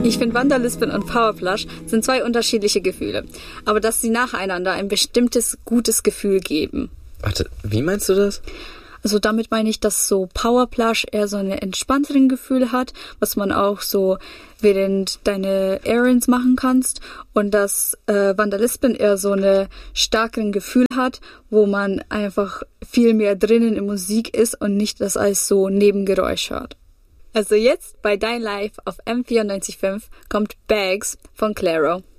Ich finde, Wanderlispeln und Powerplush sind zwei unterschiedliche Gefühle, aber dass sie nacheinander ein bestimmtes gutes Gefühl geben. Warte, wie meinst du das? Also damit meine ich, dass so Powerplush eher so ein entspannteren Gefühl hat, was man auch so während deine Errands machen kannst, und dass Wanderlispeln eher so eine stärkeren Gefühl hat, wo man einfach viel mehr drinnen in Musik ist und nicht das als so Nebengeräusch hört. Also jetzt bei Dein Live auf M94.5 kommt Bags von Clairo.